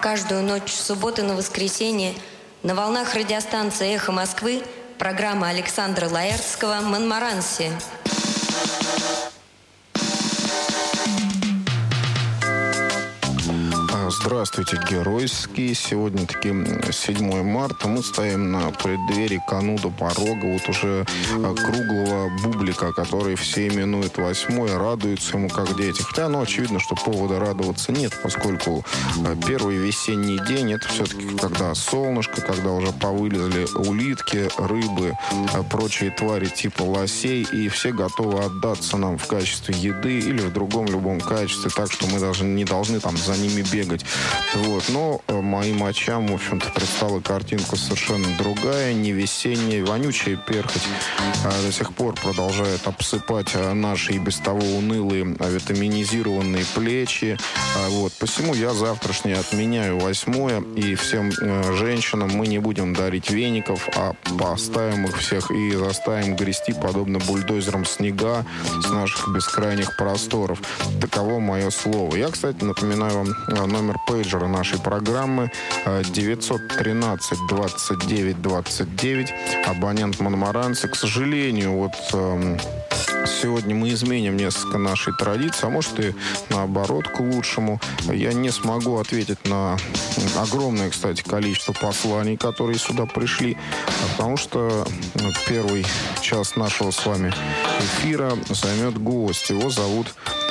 Каждую ночь с субботы на воскресенье на волнах радиостанции «Эхо Москвы» программа Александра Лаэртского «Монмаранси». Здравствуйте, геройские. Сегодня-таки 7 марта. Мы стоим на преддверии кануна порога вот уже круглого бублика, который все именуют 8-й, радуются ему как дети. Хотя, очевидно, что повода радоваться нет, поскольку первый весенний день — это все-таки когда солнышко, когда уже повылезли улитки, рыбы, прочие твари типа лосей, и все готовы отдаться нам в качестве еды или в другом любом качестве, так что мы даже не должны там за ними бегать. Вот. Но моим очам, в общем-то, предстала картинка совершенно другая, не весенняя, вонючая перхоть до сих пор продолжает обсыпать наши и без того унылые витаминизированные плечи. Вот. Посему я завтрашнее отменяю 8-е, и всем женщинам мы не будем дарить веников, а поставим их всех и заставим грести, подобно бульдозерам, снега с наших бескрайних просторов. Таково мое слово. Я, кстати, напоминаю вам номер пейджера нашей программы 913 29 29, абонент Монмаранси. К сожалению, сегодня мы изменим несколько нашей традиции, а может и наоборот к лучшему. Я не смогу ответить на огромное, кстати, количество посланий, которые сюда пришли, потому что первый час нашего с вами эфира займет гость. Его зовут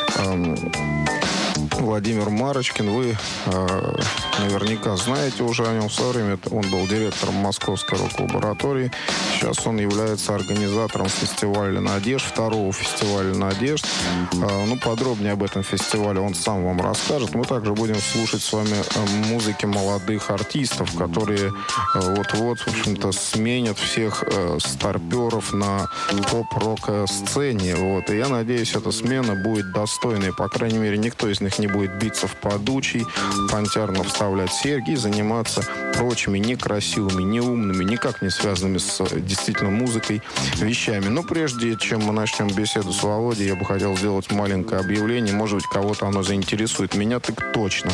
Владимир Марочкин. Вы наверняка знаете уже о нем. В свое время он был директором Московской рок-лаборатории. Сейчас он является организатором фестиваля «Надежд», второго фестиваля «Надежд». Подробнее об этом фестивале он сам вам расскажет. Мы также будем слушать с вами музыки молодых артистов, которые вот-вот, в общем-то, сменят всех старперов на поп-рок-сцене. Вот. И я надеюсь, эта смена будет достойной. По крайней мере, никто из них не будет биться в подучий, понтярно вставлять серьги и заниматься прочими некрасивыми, неумными, никак не связанными с действительно музыкой вещами. Но прежде чем мы начнем беседу с Володей, я бы хотел сделать маленькое объявление. Может быть, кого-то оно заинтересует. Меня так точно.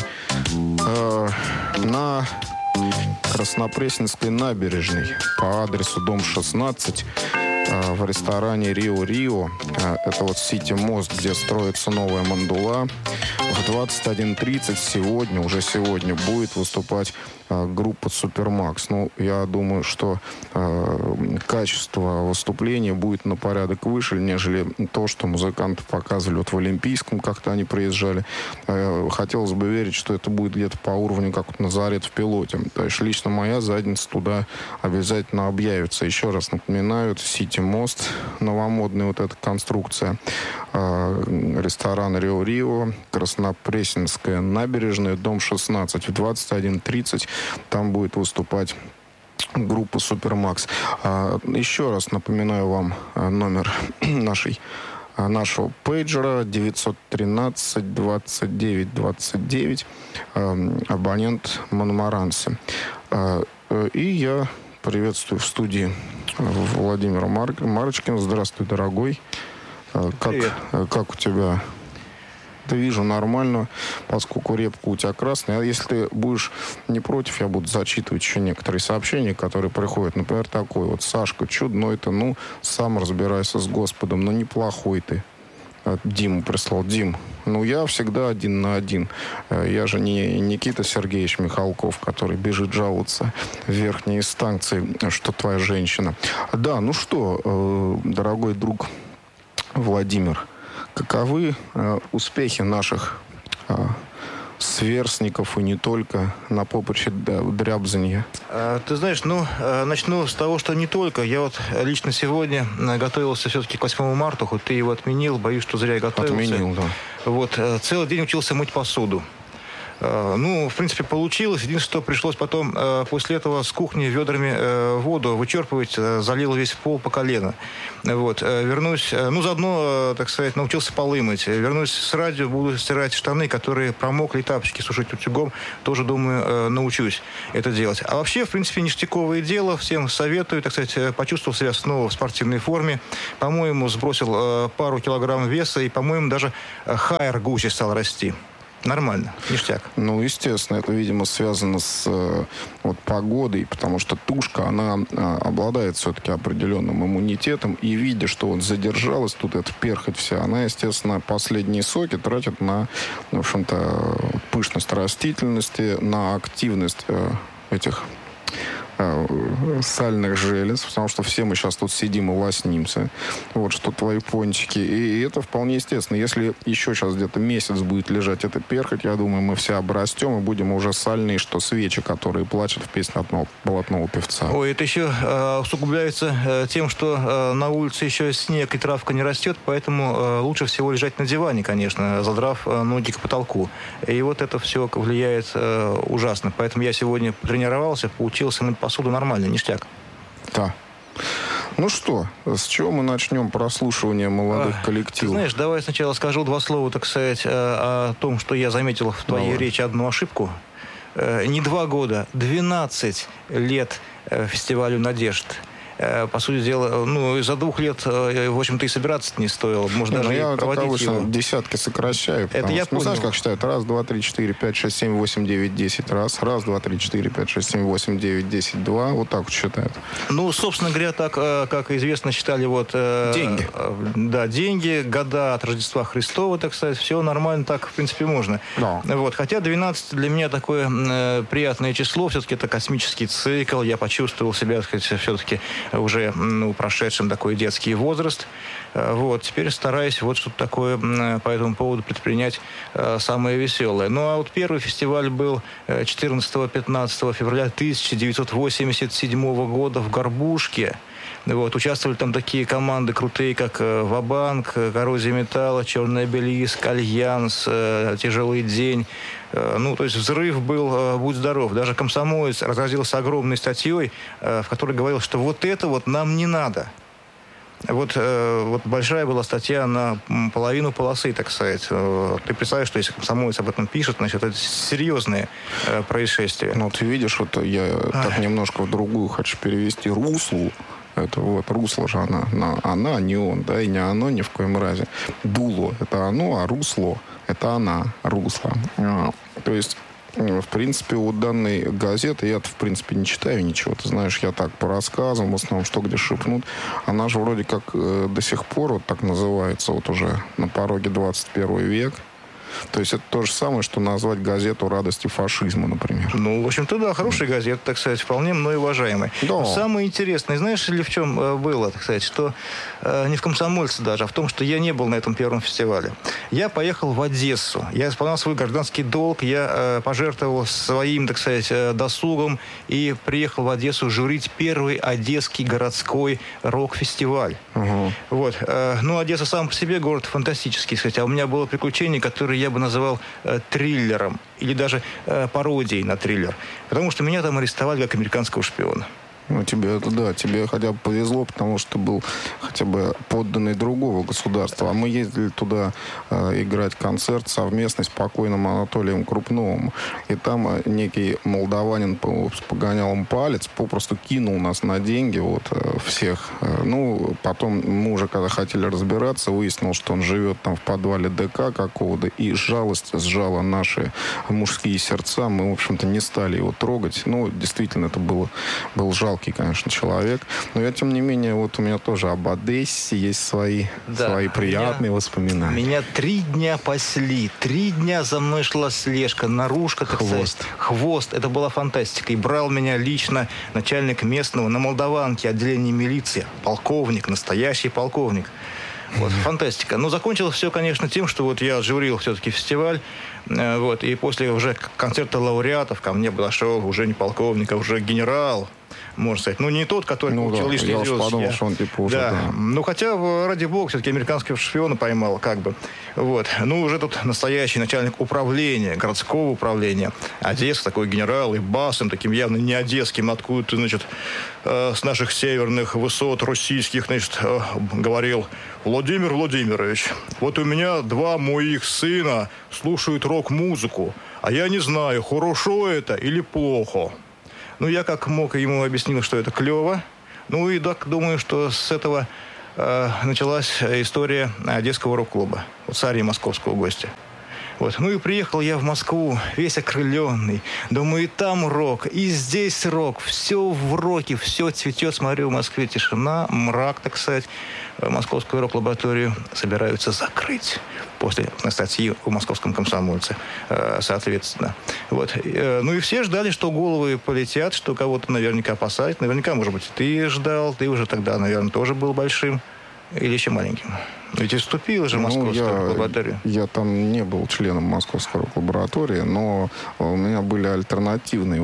На Краснопресненской набережной по адресу дом 16 в ресторане «Рио-Рио», это Сити Мост, где строится новая мандула, в 21:30 сегодня будет выступать группа «Супермакс». Я думаю, что качество выступления будет на порядок выше, нежели то, что музыканты показывали в Олимпийском, как-то они приезжали. Хотелось бы верить, что это будет где-то по уровню, как «Назарет в пилоте». То есть лично моя задница туда обязательно объявится. Еще раз напоминаю, это «Сити Мост», новомодная эта конструкция, ресторан «Рио-Рио», Краснопресненская набережная, дом 16, в 21:30 там будет выступать группа «Супермакс». Еще раз напоминаю вам номер нашего пейджера 913 29 29, абонент Монмаранси. И я приветствую в студии Владимира Марочкина. Здравствуй, дорогой. Как у тебя? Да вижу, нормально, поскольку репка у тебя красная. А если ты будешь не против, я буду зачитывать еще некоторые сообщения, которые приходят. Например, такой Сашка, чудно это, сам разбирайся с Господом, неплохой ты. Диму прислал. Дим, я всегда 1 на 1. Я же не Никита Сергеевич Михалков, который бежит жаловаться в верхние инстанции, что твоя женщина. Да, дорогой друг Владимир, каковы успехи наших сверстников и не только на поприще дрябзанья? Ты знаешь, начну с того, что не только. Я лично сегодня готовился все-таки к 8 марта, хоть ты его отменил, боюсь, что зря я готовился. Отменил, да. Целый день учился мыть посуду. В принципе, получилось. Единственное, что пришлось потом после этого с кухни ведрами воду вычерпывать, залил весь пол по колено. Вернусь, заодно, так сказать, научился полы мыть. Вернусь с радио, буду стирать штаны, которые промокли, тапочки сушить утюгом. Тоже, думаю, научусь это делать. А вообще, в принципе, ништяковое дело. Всем советую, так сказать, почувствовал себя снова в спортивной форме. По-моему, сбросил пару килограмм веса и, по-моему, даже хайр гуще стал расти. Нормально, ништяк. Ну, естественно, это, видимо, связано с вот, погодой, потому что тушка, она обладает все-таки определенным иммунитетом, и видя, что вот задержалась тут эта перхоть вся, она, естественно, последние соки тратит на, в общем-то, пышность растительности, на активность этих сальных желез, потому что все мы сейчас тут сидим и лоснимся, вот, что твои пончики, и это вполне естественно. Если еще сейчас где-то месяц будет лежать эта перхоть, я думаю, мы все обрастем и будем уже сальные, что свечи, которые плачут в песне одного блатного певца. Ой, это еще усугубляется тем, что на улице еще снег и травка не растет, поэтому лучше всего лежать на диване, конечно, задрав ноги к потолку. И вот это все влияет ужасно. Поэтому я сегодня тренировался, поучился мыть посуду нормально, ништяк. Да. Ну что, с чего мы начнем прослушивание молодых коллективов? Ты знаешь, давай сначала скажу два слова, так сказать, о том, что я заметил в твоей речи одну ошибку. Не 2 года, 12 лет фестивалю «Надежд». По сути дела, ну, за 2 лет, в общем-то, и собираться не стоило. Можно даже я проводить его. Десятки сокращаю. Это я что, ну, знаешь, как считают? 1, 2, 3, 4, 5, 6, 7, 8, 9, 10. Раз, 2, 3, 4, 5, 6, 7, 8, 9, 10, 2. Вот так вот считают. Ну, собственно говоря, так, как известно, считали вот... деньги. Да, деньги, года от Рождества Христова, так сказать, все нормально, так, в принципе, можно. Да. Вот, хотя 12 для меня такое приятное число, все-таки это космический цикл, я почувствовал себя, так сказать, все-таки уже прошедшим такой детский возраст. Вот, теперь стараюсь вот что-то такое по этому поводу предпринять самое веселое. Ну, а вот первый фестиваль был 14-15 февраля 1987 года в Горбушке. Вот, участвовали там такие команды крутые, как «Ва-банк», «Коррозия металла», «Черный обелиск», «Альянс», «Тяжелый день». Ну, то есть взрыв был, будь здоров. Даже «Комсомолец» разразился огромной статьей, в которой говорил, что вот это вот нам не надо. Вот большая была статья на половину полосы, так сказать. Ты представляешь, что если «Комсомолец» об этом пишет, значит, это серьезные происшествия. Ну, ты видишь, вот я так немножко в другую хочу перевести руслу. Это вот русло же она, не он, да, и не оно ни в коем разе. Дуло — это оно, а русло — это она, русло. То есть, в принципе, у данной газеты, я-то, в принципе, не читаю ничего, ты знаешь, я так по рассказам, в основном, что где шепнут, она же вроде как до сих пор вот так называется, вот уже на пороге 21 век. То есть это то же самое, что назвать газету «Радости фашизма», например. Ну, в общем-то, да, хорошая газета, так сказать, вполне мной уважаемая. Да. Самое интересное, знаешь ли, в чем было, так сказать, что не в «Комсомольце» даже, а в том, что я не был на этом первом фестивале. Я поехал в Одессу. Я исполнял свой гражданский долг, я пожертвовал своим, так сказать, досугом и приехал в Одессу журить первый одесский городской рок-фестиваль. Угу. Вот. Ну, Одесса сам по себе город фантастический, кстати, а у меня было приключение, которое я бы называл триллером или даже пародией на триллер. Потому что меня там арестовали как американского шпиона. Ну, тебе хотя бы повезло, потому что ты был хотя бы подданный другого государства. А мы ездили туда играть концерт совместный с покойным Анатолием Крупновым. И там некий молдаванин с погонялом палец попросту кинул нас на деньги, вот, всех. Ну, потом мы уже, когда хотели разбираться, выяснилось, что он живет там в подвале ДК какого-то, и жалость сжала наши мужские сердца. Мы, в общем-то, не стали его трогать. Ну, действительно, это был жалкий, конечно, человек. Но я, тем не менее, вот у меня тоже об Одессе есть свои приятные воспоминания. Меня 3 дня пасли. 3 дня за мной шла слежка, наружка, так сказать. Хвост. Это была фантастика. И брал меня лично начальник местного на Молдаванке отделения милиции. Полковник, настоящий полковник. Вот, фантастика. Но закончилось все, конечно, тем, что вот я журил все-таки фестиваль. Вот, и после уже концерта лауреатов ко мне подошел уже не полковник, а уже генерал. Можно сказать. Ну, не тот, который получил лишние звезды. Я подумал, что он типа уже... Да. Ну, хотя, ради бога, все-таки американского шпиона поймал, как бы. Вот. Ну, уже тут настоящий начальник управления, городского управления. Одесса, такой генерал, и басом, таким явно не одесским, откуда-то, значит, с наших северных высот российских, значит, говорил: Владимир Владимирович, вот у меня 2 моих сына слушают рок-музыку, а я не знаю, хорошо это или плохо. Ну, я как мог ему объяснил, что это клево. Ну, и так думаю, что с этого началась история Одесского рок-клуба. Вот с арии московского гостя. Вот. Ну и приехал я в Москву, весь окрыленный. Думаю, и там рок, и здесь рок. Все в роке, все цветет. Смотрю, в Москве тишина, мрак, так сказать. Московскую рок-лабораторию собираются закрыть после статьи в «Московском комсомольце», соответственно. Вот. Ну и все ждали, что головы полетят, что кого-то наверняка посадят. Наверняка, может быть, ты ждал. Ты уже тогда, наверное, тоже был большим или еще маленьким. Ведь и вступил же в Московскую рок-лабораторию. Я там не был членом Московской рок-лаборатории, но у меня были альтернативные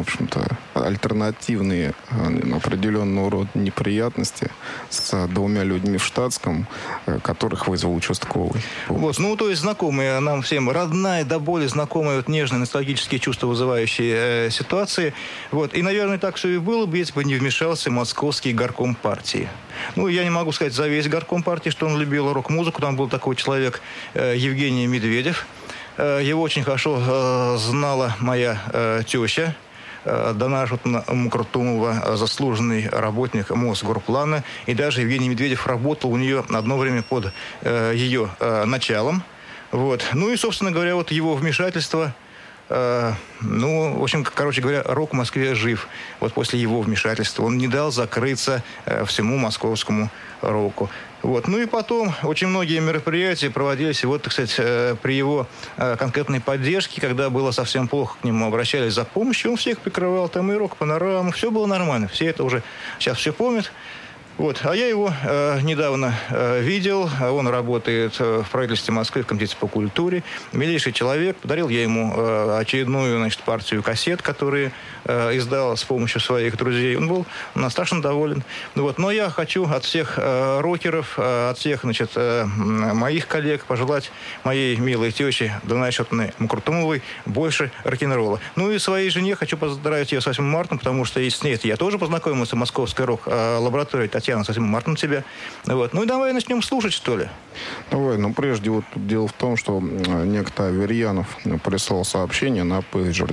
определенного рода неприятности с двумя людьми в штатском, которых вызвал участковый. Вот, ну, то есть знакомые нам всем, родная до боли знакомые, вот, нежные, ностальгические чувства вызывающие ситуации. Вот. И, наверное, так все и было бы, если бы не вмешался московский горком партии. Ну, я не могу сказать за весь горком партии, что он любил рок-музыку. Там был такой человек Евгений Медведев. Его очень хорошо знала моя теща Дана Мукартумова, заслуженный работник Мосгорплана. И даже Евгений Медведев работал у нее одно время под ее началом. Вот. Ну и, собственно говоря, вот его вмешательство... Ну, в общем, короче говоря, рок в Москве жив. Вот после его вмешательства он не дал закрыться всему московскому року. Вот. Ну и потом очень многие мероприятия проводились, вот, так сказать, при его конкретной поддержке, когда было совсем плохо, к нему обращались за помощью, он всех прикрывал, там и рок-панораму, все было нормально, все это уже сейчас все помнят. Вот. А я его недавно видел. Он работает в правительстве Москвы, в комитете по культуре. Милейший человек. Подарил я ему очередную, значит, партию кассет, которые издал с помощью своих друзей. Он был страшно доволен. Вот. Но я хочу от всех рокеров, от всех, значит, моих коллег пожелать моей милой теще Данае Мукартумовой больше рок-н-ролла. Ну и своей жене хочу поздравить ее с 8 марта, потому что с ней я тоже познакомился в Московской рок-лаборатории. Татьяна, с 8 марта на тебя. Вот. Ну и давай начнем слушать, что ли. Давай, но прежде вот тут дело в том, что некто Аверьянов прислал сообщение на пейджер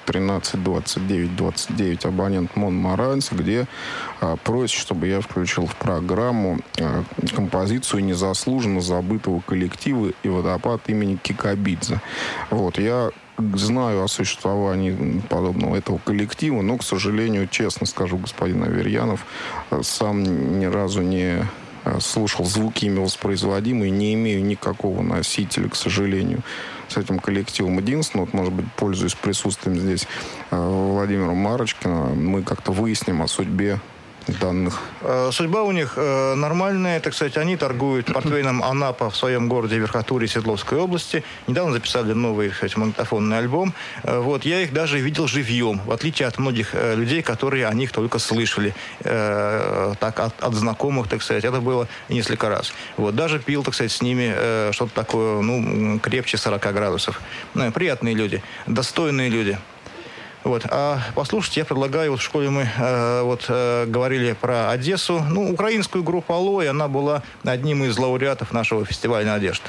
913-29-29, абонент Монмаранец, где просит, чтобы я включил в программу композицию незаслуженно забытого коллектива и водопад имени Кикабидзе. Вот, я знаю о существовании подобного этого коллектива, но, к сожалению, честно скажу, господин Аверьянов, сам ни разу не слушал звуки ими воспроизводимые, не имею никакого носителя, к сожалению, с этим коллективом. Единственное, вот, может быть, пользуясь присутствием здесь Владимира Марочкина, мы как-то выясним о судьбе данных. Судьба у них нормальная, так сказать, они торгуют портвейном Анапа в своем городе Верхотурье Свердловской области. Недавно записали новый, кстати, магнитофонный альбом. Вот, я их даже видел живьем, в отличие от многих людей, которые о них только слышали. Так, от знакомых, так сказать, это было несколько раз. Вот, даже пил, так сказать, с ними что-то такое, ну, крепче 40 градусов. Приятные люди, достойные люди. Вот. А послушать я предлагаю, вот в школе мы говорили про Одессу. Ну, украинскую группу «Алой», она была одним из лауреатов нашего фестиваля «Надежд».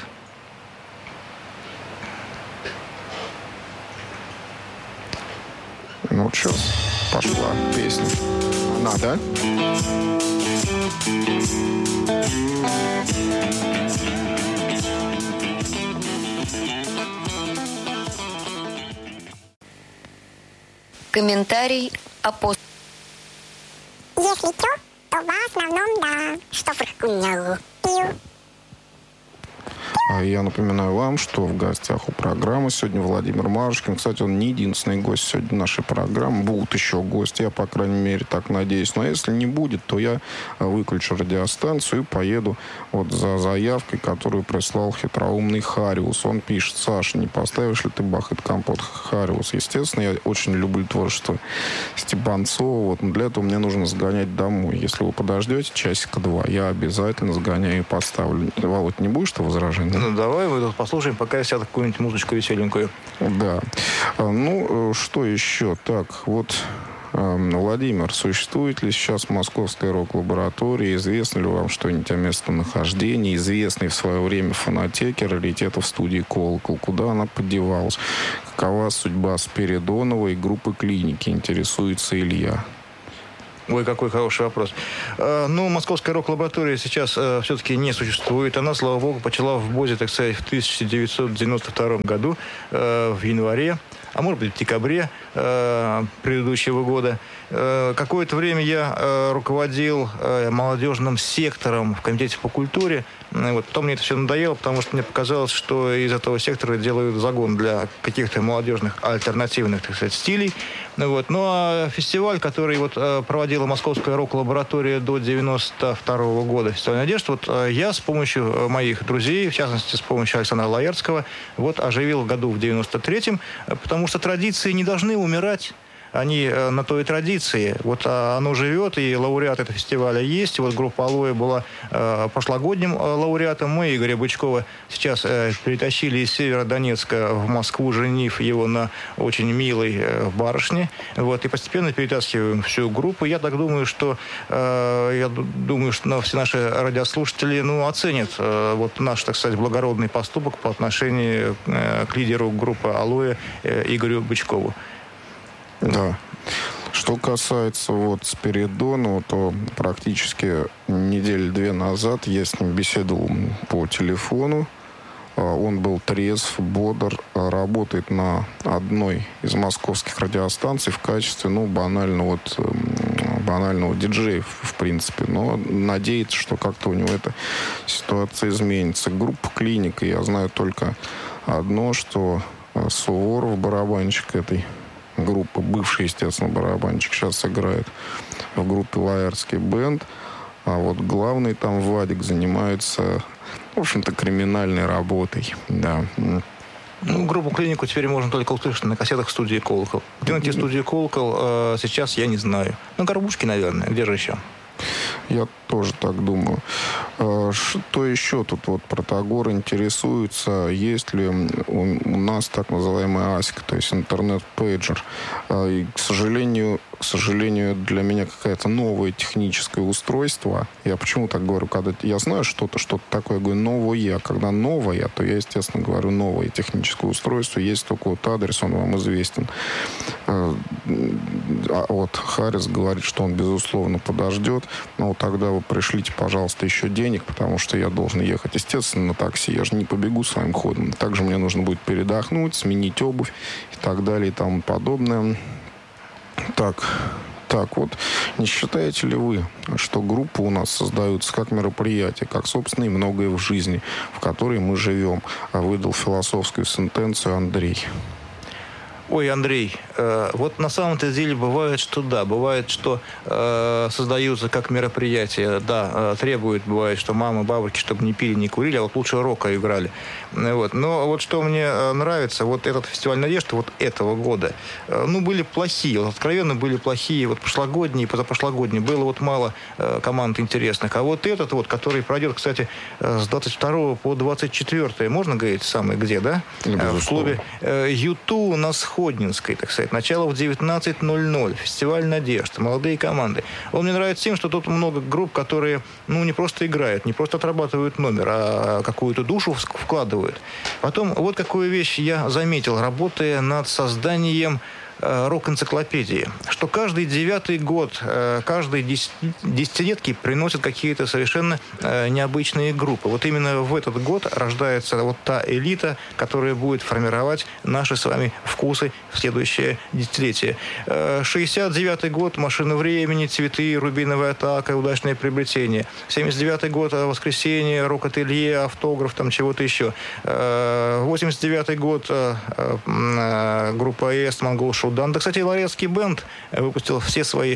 Ну что, пошла песня. Надо. Комментарий апостола. Если что, то в основном да, что пил. Я напоминаю вам, что в гостях у программы сегодня Владимир Марочкин. Кстати, он не единственный гость сегодня нашей программы. Будут еще гости, я, по крайней мере, так надеюсь. Но если не будет, то я выключу радиостанцию и поеду вот за заявкой, которую прислал хитроумный Хариус. Он пишет: Саша, не поставишь ли ты Бахыт Компот? Хариус. Естественно, я очень люблю творчество Степанцова. Вот, но для этого мне нужно сгонять домой. Если вы подождете часика-два, я обязательно сгоняю и поставлю. Володь, не будешь ты возражать? Ну, давай мы тут послушаем, пока я сяду какую-нибудь музычку веселенькую. Да. Ну, что еще? Так, вот, Владимир, существует ли сейчас в Московской рок-лаборатории? Известно ли вам что-нибудь о местонахождении? Известный в свое время фонотеке раритетов студии «Колокол». Куда она подевалась? Какова судьба Спиридонова и группы «Клиники»? Интересуется Илья. Ой, какой хороший вопрос. Ну, Московская рок-лаборатория сейчас все-таки не существует. Она, слава богу, почала в БОЗе, так сказать, в 1992 году, в январе, а может быть, в декабре предыдущего года. Какое-то время я руководил молодежным сектором в Комитете по культуре. Вот. Потом мне это все надоело, потому что мне показалось, что из этого сектора делают загон для каких-то молодежных альтернативных, так сказать, стилей. Вот. Ну, а фестиваль, который вот проводила Московская рок-лаборатория до 92 года, фестиваль «Надежда», вот я с помощью моих друзей, в частности, с помощью Александра Лаертского, вот оживил году в 93-м, потому что традиции не должны умирать. Они на той традиции. Вот оно живет, и лауреат этого фестиваля есть. Вот группа «Алоэ» была прошлогодним лауреатом. Мы Игоря Бычкова сейчас перетащили из Северодонецка в Москву, женив его на очень милой барышне. Вот, и постепенно перетаскиваем всю группу. Я так думаю, что все наши радиослушатели оценят вот наш, так сказать, благородный поступок по отношению к лидеру группы «Алоэ» Игорю Бычкову. Да. Что касается вот Спиридонова, то практически недели 2 назад я с ним беседовал по телефону. Он был трезв, бодр, работает на одной из московских радиостанций в качестве, банального диджея, в принципе. Но надеется, что как-то у него эта ситуация изменится. Группа «Клиника», я знаю только одно, что Суворов, барабанщик этой группы, бывший, естественно, барабанщик, сейчас играет в группе «Лаертский бенд», а вот главный там Вадик занимается, в общем-то, криминальной работой, да. Группу «Клинику» теперь можно только услышать на кассетах студии «Колокол». Где найти студию «Колокол» сейчас я не знаю. Горбушки, наверное. Где же еще? Я тоже так думаю. Что еще тут вот Протагор интересуется, есть ли у нас так называемый ASIC, то есть интернет-пейджер. И, к сожалению, для меня какое-то новое техническое устройство. Я почему так говорю? Когда я знаю что-то такое, я говорю новое. А когда новое, то я, естественно, говорю новое техническое устройство. Есть только вот адрес, он вам известен. Вот Харрис говорит, что он, безусловно, подождет. Но тогда вы пришлите, пожалуйста, еще денег, потому что я должен ехать, естественно, на такси. Я же не побегу своим ходом. Также мне нужно будет передохнуть, сменить обувь и так далее и тому подобное. Так вот, не считаете ли вы, что группы у нас создаются как мероприятия, как, собственно, и многое в жизни, в которой мы живем? Выдал философскую сентенцию Андрей. Ой, Андрей, вот на самом-то деле бывает, что создаются как мероприятия, да, требуют, бывает, что мамы, бабушки, чтобы не пили, не курили, а вот лучше рока играли. Вот. Но вот что мне нравится, вот этот фестиваль «Надежда» вот этого года, были плохие, откровенно были плохие, вот прошлогодние, позапрошлогодние, было вот мало команд интересных, а вот этот вот, который пройдет, кстати, с 22 по 24, можно говорить, самый где, да? В клубе «Юту» на Сходнинской, так сказать. Начало в 19:00. Фестиваль «Надежда». Молодые команды. Он мне нравится тем, что тут много групп, которые, не просто играют, не просто отрабатывают номер, а какую-то душу вкладывают. Потом, вот какую вещь я заметил, работая над созданием рок-энциклопедии, что каждый 9-й год, каждый десятилетки приносят какие-то совершенно необычные группы. Вот именно в этот год рождается вот та элита, которая будет формировать наши с вами вкусы в следующее десятилетие. 69-й год «Машина времени», «Цветы», «Рубиновая атака», «Удачное приобретение». 79-й год «Воскресенье», «Рок-ателье», «Автограф», там чего-то еще. 89-й год группа «Эст», «Монгол Шоу». Да, кстати, Лаертский бенд выпустил все свои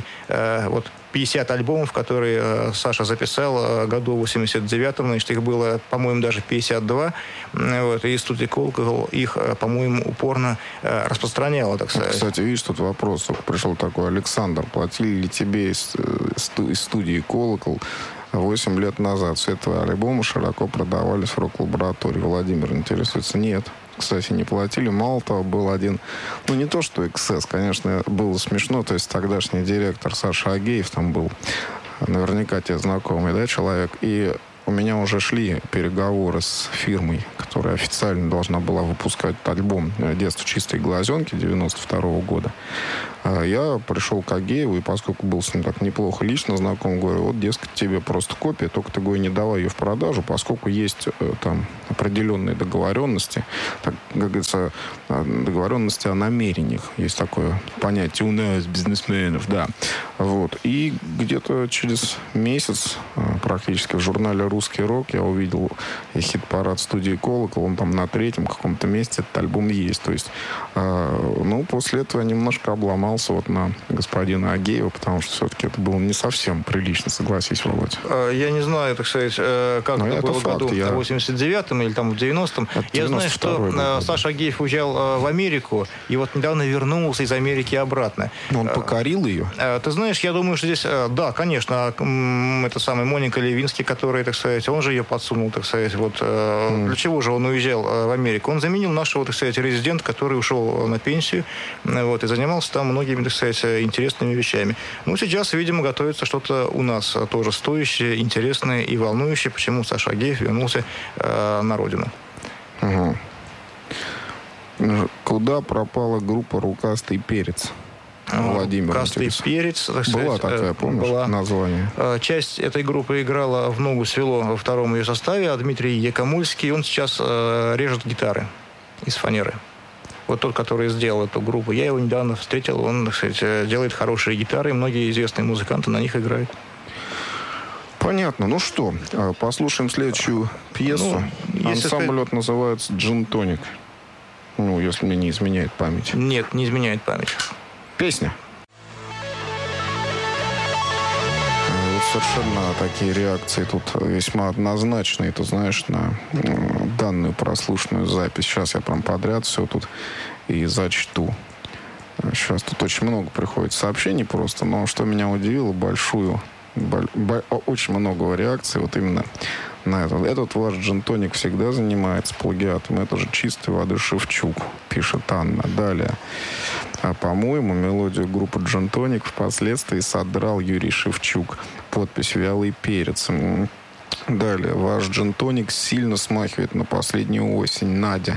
50 альбомов, которые Саша записал году в 89-м. Значит, их было, по-моему, даже 52. Вот, и студия «Колокол» их, по-моему, упорно распространяла, так сказать. Кстати, видишь, тут вопрос пришел такой. Александр, платили ли тебе из студии «Колокол» 8 лет назад? Все твои альбомы широко продавались в рок-лаборатории. Владимир интересуется. Нет. Кстати, не платили. Мало того, был один... не то, что эксцесс, конечно, было смешно. То есть тогдашний директор Саша Агеев там был, наверняка тебе знакомый, да, человек. И у меня уже шли переговоры с фирмой, которая официально должна была выпускать альбом «Детство чистой глазенки» 92 года. Я пришел к Агееву, и поскольку был с ним так неплохо лично знаком, говорю, вот, дескать, тебе просто копия, только ты, говорю, не давай ее в продажу, поскольку есть там определенные договоренности, так, как говорится, договоренности о намерениях. Есть такое понятие у нас, бизнесменов, да. Вот. И где-то через месяц практически в журнале «Русский рок» я увидел хит-парад студии «Колокол», он там на 3-м каком-то месте этот альбом есть. То есть, после этого я немножко обломался вот на господина Агеева, потому что все-таки это было не совсем прилично, согласись, Володь. Я не знаю, так сказать, как это было в году, в 89-м или там в 90-м. Я знаю, что Саша Агеев уезжал в Америку, и вот недавно вернулся из Америки обратно. Он покорил ее? Ты знаешь, я думаю, что здесь, да, конечно, это самый Моника Левинский, который, так сказать, он же ее подсунул, так сказать, вот для чего же он уезжал в Америку? Он заменил нашего, так сказать, резидента, который ушел на пенсию, вот, и занимался там многими, так сказать, интересными вещами. Ну, сейчас, видимо, готовится что-то у нас тоже стоящее, интересное и волнующее, почему Саша Агеев вернулся на родину. Угу. Куда пропала группа «Рукастый перец»? Владимир. «Рукастый перец», так сказать. Была такая, помнишь, название? Часть этой группы играла в «Ногу свело» во втором ее составе, а Дмитрий Якомульский, он сейчас режет гитары из фанеры. Вот тот, который сделал эту группу. Я его недавно встретил, он, так сказать, делает хорошие гитары, многие известные музыканты на них играют. Понятно. Ну что, послушаем следующую пьесу. Ансамбль называется «Джин Тоник». Ну, если мне не изменяет память. Нет, не изменяет память. Песня. Совершенно такие реакции тут весьма однозначные. Ты знаешь, на данную прослушанную запись. Сейчас я прям подряд все тут и зачту. Сейчас тут очень много приходит сообщений просто. Но что меня удивило, очень много реакций вот именно на это. Этот ваш джин-тоник всегда занимается плагиатом. Это же чистой воды Шевчук, пишет Анна. Далее. По-моему, мелодию группы «Джин-тоник» впоследствии содрал Юрий Шевчук. Подпись «Вялый перец». Далее. Ваш джин-тоник сильно смахивает на последнюю осень. Надя.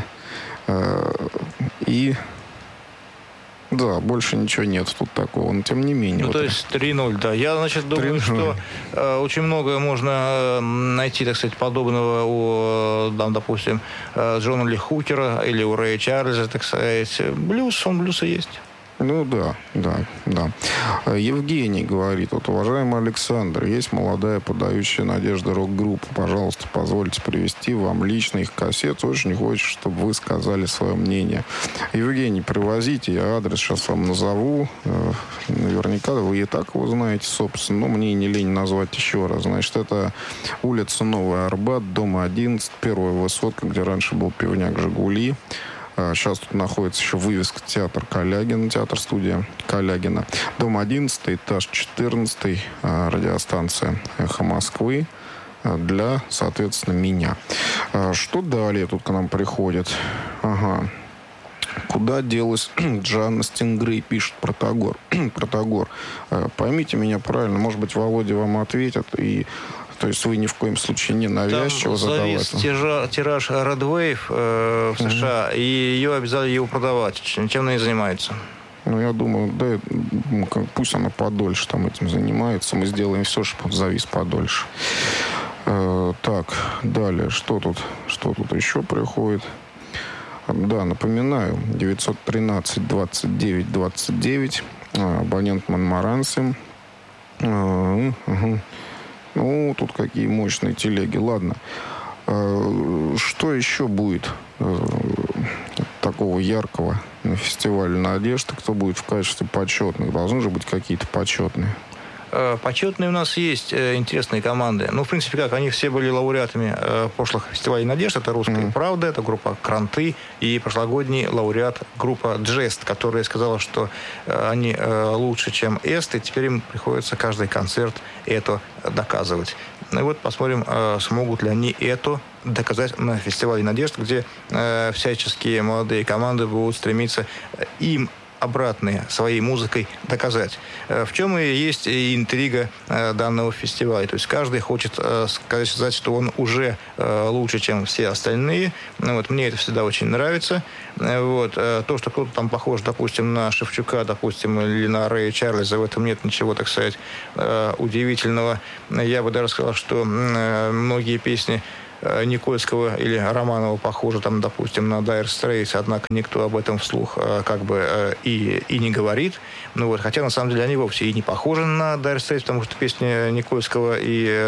И... Да, больше ничего нет тут такого, но тем не менее. Ну, вот то есть 3:0, да. Я, значит, думаю, 3:0. что очень многое можно найти, так сказать, подобного у, допустим, Джона Ли Хукера или у Рэя Чарльза, так сказать. Блюз и есть. Ну да. Евгений говорит, вот, уважаемый Александр, есть молодая подающая надежды рок-группа. Пожалуйста, позвольте привести вам лично их кассет. Очень хочется, чтобы вы сказали свое мнение. Евгений, привозите, я адрес сейчас вам назову. Наверняка вы и так его знаете, собственно, но мне не лень назвать еще раз. Значит, это улица Новый Арбат, дом 11, первая высотка, где раньше был пивняк «Жигули». Сейчас тут находится еще вывеска театр Калягина, театр-студия Калягина. Дом 11, этаж 14, радиостанция «Эхо Москвы» для, соответственно, меня. Что далее тут к нам приходит? Ага. Куда делась Джанна Стингрей, пишет Протагор. Протагор, поймите меня правильно, может быть, Володя вам ответит, и то есть вы ни в коем случае не навязчиво задавать. Там завис тираж Red Wave в США, и ее обязали его продавать. Чем она и занимается? Ну, я думаю, да, пусть она подольше там этим занимается. Мы сделаем все, чтобы он завис подольше. Так, далее, что тут еще приходит? Да, напоминаю, 913-29-29, абонент Монмаранси. Ну, тут какие мощные телеги. Ладно. Что еще будет такого яркого на фестивале «Надежда»? Кто будет в качестве почетных? Должны же быть какие-то почетные. Почетные у нас есть интересные команды. Ну, в принципе, как, они все были лауреатами прошлых фестивалей «Надежда». Это «Русская правда», это группа «Кранты» и прошлогодний лауреат группа «Джест», которая сказала, что они лучше, чем «Эст», и теперь им приходится каждый концерт это доказывать. Ну и вот посмотрим, смогут ли они это доказать на фестивале «Надежда», где всяческие молодые команды будут стремиться им обратное своей музыкой доказать. В чем и есть интрига данного фестиваля. То есть каждый хочет сказать, что он уже лучше, чем все остальные. Вот, мне это всегда очень нравится. Вот, то, что кто-то там похож, допустим, на Шевчука, допустим, или на Рэя Чарльза, в этом нет ничего, так сказать, удивительного. Я бы даже сказал, что многие песни Никольского или Романова похожи, там, допустим, на Dire Straits, однако никто об этом вслух как бы и не говорит. Ну вот, хотя на самом деле они вовсе и не похожи на Dire Straits, потому что песни Никольского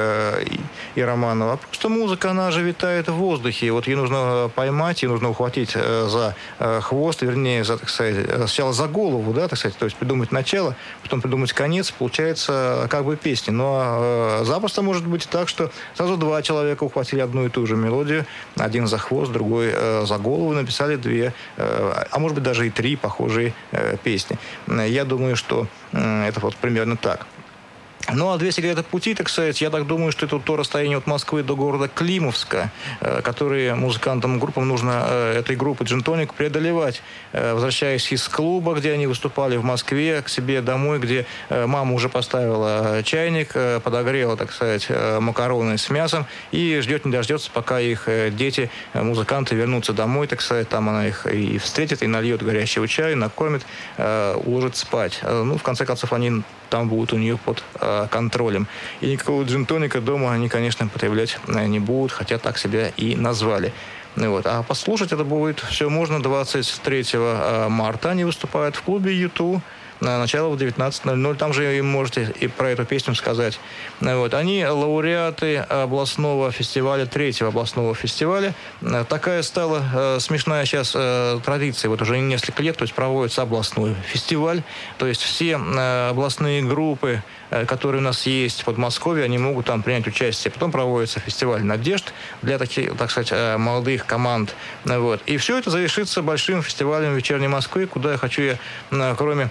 и Романова. Просто музыка, она же витает в воздухе. Вот ее нужно поймать, ее нужно ухватить за хвост, вернее, за, так сказать, сначала за голову, да, так сказать, то есть придумать начало, потом придумать конец, получается как бы песня. Но запросто может быть так, что сразу два человека ухватили одну и ту же мелодию, один за хвост, другой за голову, написали две, а может быть даже и три похожие песни. Я думаю, что это вот примерно так. Ну, а 2 сигареты пути, так сказать, я так думаю, что это то расстояние от Москвы до города Климовска, которые музыкантам, группам нужно этой группы Gin-Tonic преодолевать, возвращаясь из клуба, где они выступали в Москве, к себе домой, где мама уже поставила чайник, подогрела, так сказать, макароны с мясом и ждет не дождется, пока их дети, музыканты вернутся домой, так сказать, там она их и встретит, и нальет горячего чая, накормит, уложит спать. Ну, в конце концов, они там будут у нее под контролем. И никакого джин-тоника дома они, конечно, потреблять не будут, хотя так себя и назвали. Вот. А послушать это будет все можно 23 марта. Они выступают в клубе U2. Начало в 19:00. Там же и можете и про эту песню сказать. Вот. Они лауреаты областного фестиваля, 3-го областного фестиваля. Такая стала смешная сейчас традиция. Вот уже несколько лет, то есть проводится областной фестиваль. То есть все областные группы, которые у нас есть в Подмосковье, они могут там принять участие. Потом проводится фестиваль надежд для таких, так сказать, молодых команд. Вот. И все это завершится большим фестивалем в вечерней Москвы, куда я хочу, кроме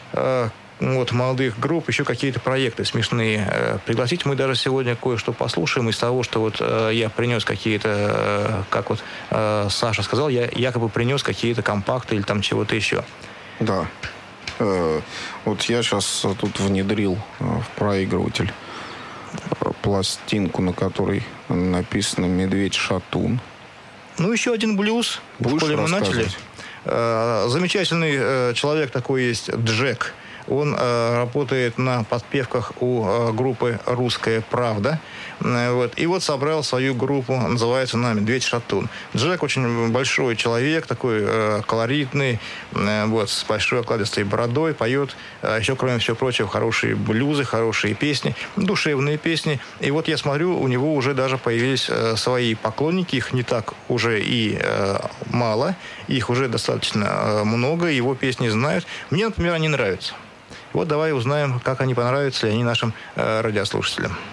вот, молодых групп, еще какие-то проекты смешные пригласить. Мы даже сегодня кое-что послушаем из того, что вот я принес какие-то, как вот Саша сказал, я якобы принес какие-то компакты или там чего-то еще. Да. Вот я сейчас тут внедрил в проигрыватель пластинку, на которой написано «Медведь-шатун». Ну, еще один блюз. Будешь в школе мы начали. Замечательный человек такой есть, Джек. Он работает на подпевках у группы «Русская правда». Вот. И вот собрал свою группу, называется она «Медведь-шатун». Джек очень большой человек, такой колоритный, вот, с большой окладистой бородой, поет. Еще, кроме всего прочего, хорошие блюзы, хорошие песни, душевные песни. И вот я смотрю, у него уже даже появились свои поклонники. Их не так уже и мало. Их уже достаточно много. Его песни знают. Мне, например, они нравятся. Вот давай узнаем, как они понравятся ли они нашим радиослушателям.